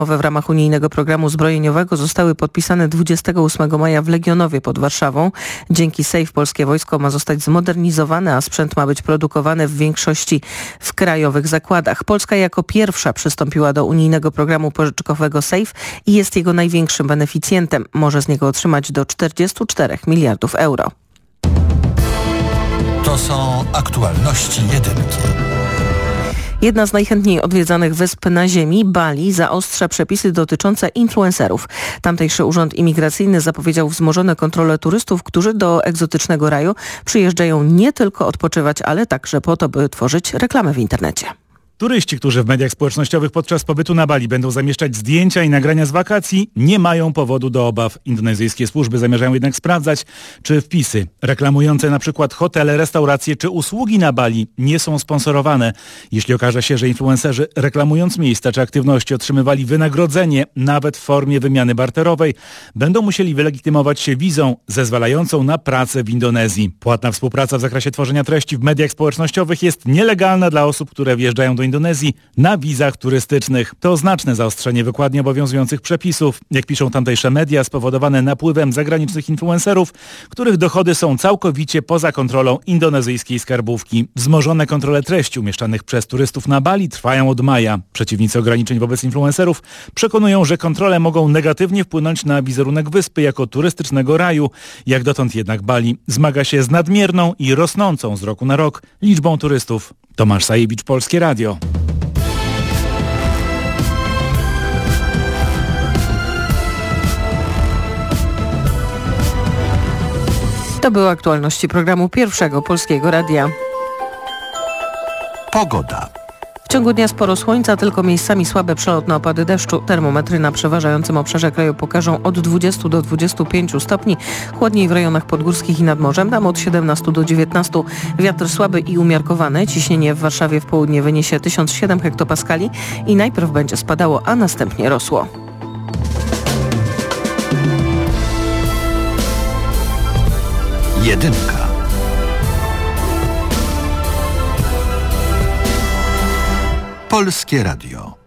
w ramach unijnego programu zbrojeniowego zostały podpisane 28 maja w Legionowie pod Warszawą. Dzięki SAFE polskie wojsko ma zostać zmodernizowane, a sprzęt ma być produkowany w większości w krajowych zakładach. Polska jako pierwsza przystąpiła do unijnego programu pożyczkowego SAFE i jest jego największym beneficjentem. Może z niego otrzymać do 44 miliardów euro. To są aktualności jedynki. Jedna z najchętniej odwiedzanych wysp na Ziemi, Bali, zaostrza przepisy dotyczące influencerów. Tamtejszy Urząd Imigracyjny zapowiedział wzmożone kontrole turystów, którzy do egzotycznego raju przyjeżdżają nie tylko odpoczywać, ale także po to, by tworzyć reklamę w internecie. Turyści, którzy w mediach społecznościowych podczas pobytu na Bali będą zamieszczać zdjęcia i nagrania z wakacji, nie mają powodu do obaw. Indonezyjskie służby zamierzają jednak sprawdzać, czy wpisy reklamujące na przykład hotele, restauracje czy usługi na Bali nie są sponsorowane. Jeśli okaże się, że influencerzy reklamując miejsca czy aktywności otrzymywali wynagrodzenie, nawet w formie wymiany barterowej, będą musieli wylegitymować się wizą zezwalającą na pracę w Indonezji. Płatna współpraca w zakresie tworzenia treści w mediach społecznościowych jest nielegalna dla osób, które wjeżdżają do Indonezji na wizach turystycznych. To znaczne zaostrzenie wykładni obowiązujących przepisów. Jak piszą tamtejsze media, spowodowane napływem zagranicznych influencerów, których dochody są całkowicie poza kontrolą indonezyjskiej skarbówki. Wzmożone kontrole treści umieszczanych przez turystów na Bali trwają od maja. Przeciwnicy ograniczeń wobec influencerów przekonują, że kontrole mogą negatywnie wpłynąć na wizerunek wyspy jako turystycznego raju. Jak dotąd jednak Bali zmaga się z nadmierną i rosnącą z roku na rok liczbą turystów. Tomasz Sajewicz, Polskie Radio. To były aktualności programu Pierwszego Polskiego Radia. Pogoda. W ciągu dnia sporo słońca, tylko miejscami słabe przelotne opady deszczu. Termometry na przeważającym obszarze kraju pokażą od 20 do 25 stopni. Chłodniej w rejonach podgórskich i nad morzem, tam od 17 do 19. Wiatr słaby i umiarkowany. Ciśnienie w Warszawie w południe wyniesie 1007 hektopaskali i najpierw będzie spadało, a następnie rosło. Jedynka. Polskie Radio.